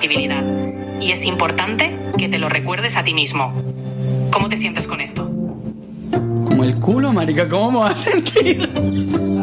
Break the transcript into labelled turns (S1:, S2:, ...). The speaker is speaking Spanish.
S1: credibilidad. Y es importante que te lo recuerdes a ti mismo. ¿Cómo te sientes con esto?
S2: Como el culo, marica, ¿cómo me vas a sentir?